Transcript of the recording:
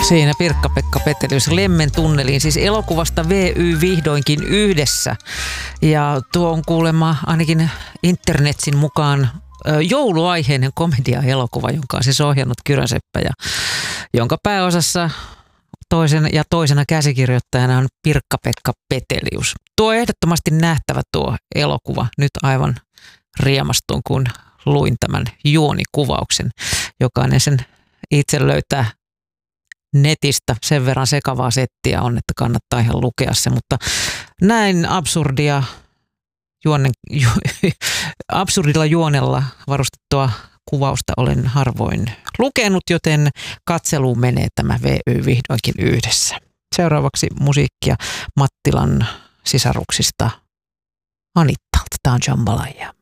Siinä Pirkka-Pekka Petelius Lemmen tunneliin, siis elokuvasta VY vihdoinkin yhdessä. Ja tuo on kuulemma ainakin internetsin mukaan jouluaiheinen komedia-elokuva, jonka on siis ohjannut Kyrön Seppä ja jonka pääosassa toisena käsikirjoittajana on Pirkka-Pekka Petelius. Tuo ehdottomasti nähtävä tuo elokuva. Nyt aivan riemastuin, kun luin tämän juonikuvauksen. Jokainen sen itse löytää netistä, sen verran sekavaa settiä on, että kannattaa ihan lukea se, mutta näin absurdilla juonella varustettua kuvausta olen harvoin lukenut, joten katseluun menee tämä VY vihdoinkin yhdessä. Seuraavaksi musiikkia Mattilan sisaruksista Anittalta. Tämä on Jambalaya.